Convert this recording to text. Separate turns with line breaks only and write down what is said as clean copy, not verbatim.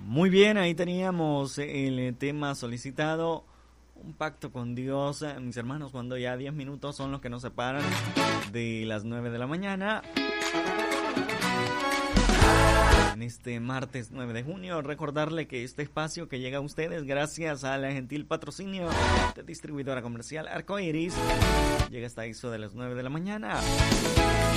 Muy bien, ahí teníamos el tema solicitado, un pacto con Dios, mis hermanos, cuando ya 10 minutos son los que nos separan de las 9 de la mañana. En este martes 9 de junio, recordarle que este espacio que llega a ustedes gracias al gentil patrocinio de distribuidora comercial Arcoiris llega hasta eso de las 9 de la mañana.